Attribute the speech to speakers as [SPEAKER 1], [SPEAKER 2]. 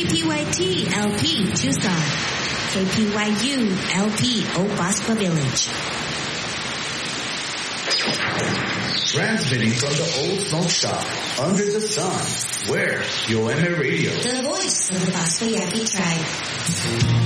[SPEAKER 1] KPYT LP Tucson, KPYU LP Obaspa Village.
[SPEAKER 2] Transmitting from the old smoke shop under the sun. Where? Yoeme Radio.
[SPEAKER 1] The voice of the Basco Yaqui tribe.